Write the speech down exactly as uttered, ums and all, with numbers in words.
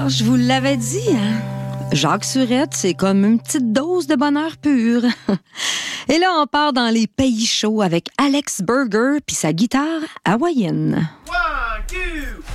Ah, je vous l'avais dit, hein? Jacques Surette, c'est comme une petite dose de bonheur pur. Et là, on part dans les pays chauds avec Alex Burger puis sa guitare hawaïenne. One, two.